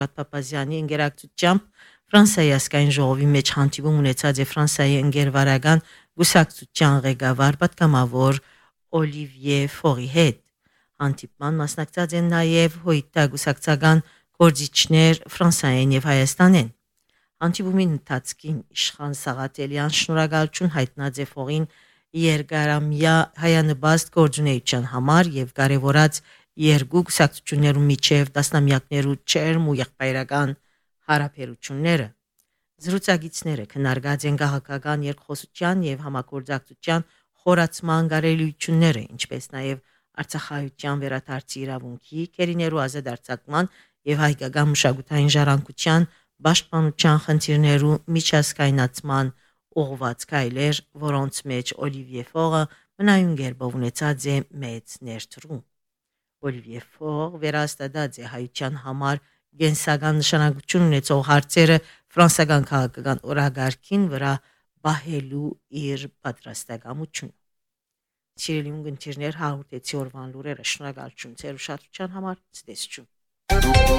Փափազյանի ընկերակցությամբ Ֆրանսիայի ազգային ժողովի մեջ հանդիպում ունեցած է Ֆրանսիայի ընկերվարական գուսակցության ղեկավար պատգամավոր Օլիվիե Ֆորի հետ։ Հանդիպման մասնակցած են նաև հույտագուսակցական գործիչներ Ֆրանսիայեն եւ Հայաստանեն։ Հանդիպումի ընթացքին իշխան Սաղաթելյան շնորհակալություն հայտնած է Ֆորին երկարամյա հայանպաստ գործունեության համար եւ կարեւորած երկու գուսակցություններու միջև տասնամյակներու չերմ ու եղբայրական հարաբերությունները։ Զրուցակիցները քննարկած են քաղաքական երկխոսության եւ համագործակցության խորացման կարելիությունները, ինչպես նաեւ Արցախայության վերադարձի իրավունքի, կերիներու ազատարձակման եւ հայկական մշակութային ժառանգության պաշտպանության խնդիրներու միջազգայնացման ուղղված քայլեր, որոնց մեջ Օլիվիե Ֆորը մնայուն կերպով ունեցած է մեծ ներդրում։ Օլիվիե Ֆոր վերահաստատած է հայության համար գենսական նշանակություն ունեցող հարցերը ֆրանսիական քաղաքական օրագարկին վրա բահելու իր պատրաստակամությունը։ Սիրելի ունգընտիրներ, հաղորդեցի օրվան լուրերը, շնորհակալություն ձեր ուշադրության համար, ցտեսություն։